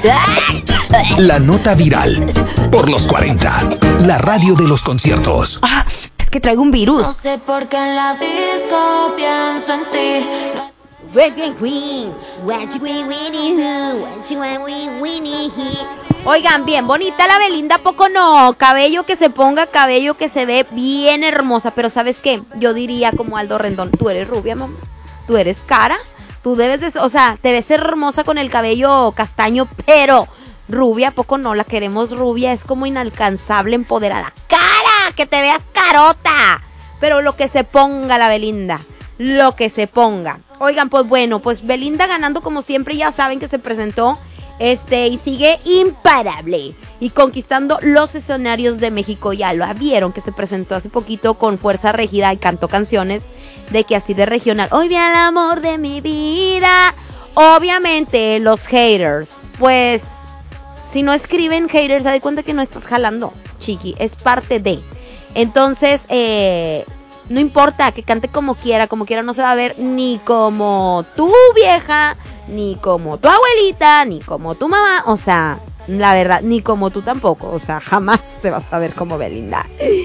La nota viral por los 40. La radio de los conciertos. Es que traigo un virus. No sé por qué en la disco pienso en ti. Oigan, bien bonita la Belinda, ¿poco no? Cabello que se ponga, cabello que se ve bien hermosa. Pero ¿sabes qué? Yo diría como Aldo Rendón, tú eres rubia, mamá. Tú eres cara. Tú debes de, o sea, te ves hermosa con el cabello castaño, pero rubia, ¿poco no? La queremos rubia, es como inalcanzable, empoderada. ¡Cara! ¡Que te veas carota! Pero lo que se ponga la Belinda, lo que se ponga. Oigan, pues bueno, pues Belinda ganando como siempre, ya saben que se presentó y sigue imparable y conquistando los escenarios de México. Ya lo vieron que se presentó hace poquito con Fuerza Régida y cantó canciones de que así de regional. Hoy vi al amor de mi vida. Obviamente los haters, pues si no escriben haters, se da cuenta que no estás jalando, chiqui, es parte de. Entonces, no importa que cante como quiera no se va a ver ni como tu vieja, ni como tu abuelita, ni como tu mamá, o sea, la verdad, ni como tú tampoco, o sea, jamás te vas a ver como Belinda.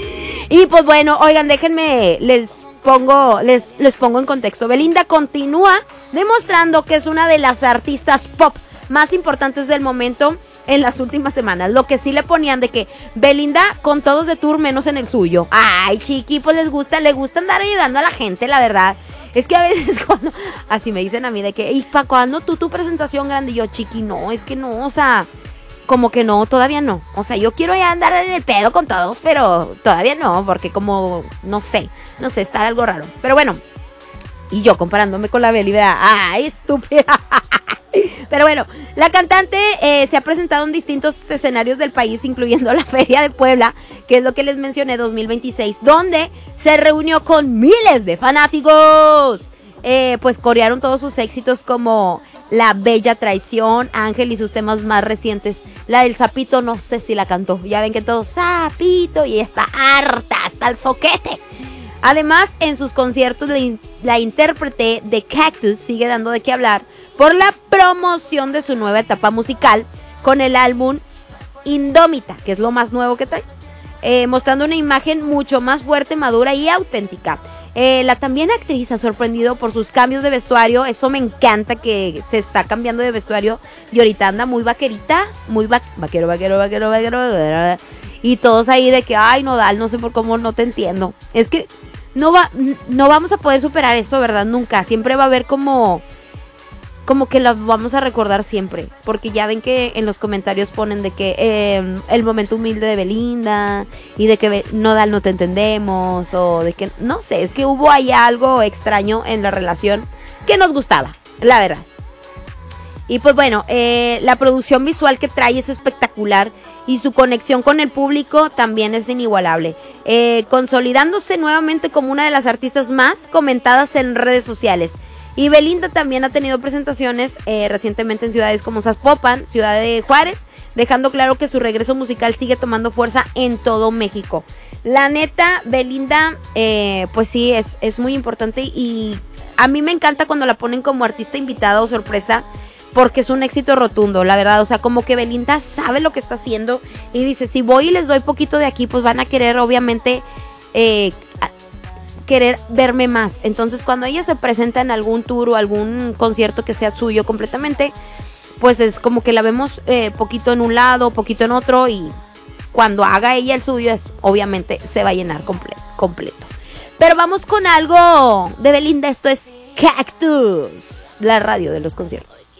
Y pues bueno, oigan, déjenme, les pongo en contexto. Belinda continúa demostrando que es una de las artistas pop más importantes del momento en las últimas semanas. Lo que sí le ponían de que Belinda con todos de tour menos en el suyo. Ay, chiqui, pues le gusta andar ayudando a la gente, la verdad. Es que a veces cuando, así me dicen a mí de que, ¿y para cuándo tu presentación grande? Y yo, chiqui, no, es que no, o sea, como que no, todavía no. O sea, yo quiero ya andar en el pedo con todos, pero todavía no, porque como, no sé, está algo raro. Pero bueno, y yo comparándome con la Beli, ¿verdad? ¡Ay, estúpida! Pero bueno, la cantante se ha presentado en distintos escenarios del país, incluyendo la Feria de Puebla, que es lo que les mencioné, 2026, donde se reunió con miles de fanáticos. Pues corearon todos sus éxitos como La Bella Traición, Ángel y sus temas más recientes. La del Sapito, no sé si la cantó. Ya ven que todo Sapito y está harta hasta el soquete. Además, en sus conciertos, la intérprete de Cactus sigue dando de qué hablar por la promoción de su nueva etapa musical con el álbum Indómita, que es lo más nuevo que trae, mostrando una imagen mucho más fuerte, madura y auténtica. La también actriz ha sorprendido por sus cambios de vestuario. Eso me encanta, que se está cambiando de vestuario y ahorita anda muy vaquerita, muy vaquero. Y todos ahí de que, ay, Nodal, no sé por cómo, no te entiendo. Es que no vamos a poder superar eso, ¿verdad? Nunca. Siempre va a haber como que la vamos a recordar siempre. Porque ya ven que en los comentarios ponen de que el momento humilde de Belinda y de que Nodal no te entendemos, o de que, no sé, es que hubo ahí algo extraño en la relación que nos gustaba, la verdad. Y pues bueno, la producción visual que trae es espectacular y su conexión con el público también es inigualable, consolidándose nuevamente como una de las artistas más comentadas en redes sociales. Y Belinda también ha tenido presentaciones recientemente en ciudades como Zapopan, Ciudad de Juárez, dejando claro que su regreso musical sigue tomando fuerza en todo México. La neta, Belinda, pues sí, es muy importante, y a mí me encanta cuando la ponen como artista invitada o sorpresa, porque es un éxito rotundo, la verdad. O sea, como que Belinda sabe lo que está haciendo y dice, si voy y les doy poquito de aquí, pues van a querer, obviamente, querer verme más. Entonces, cuando ella se presenta en algún tour o algún concierto que sea suyo completamente, pues es como que la vemos poquito en un lado, poquito en otro, y cuando haga ella el suyo, obviamente se va a llenar completo. Pero vamos con algo de Belinda. Esto es Cactus, la radio de los conciertos.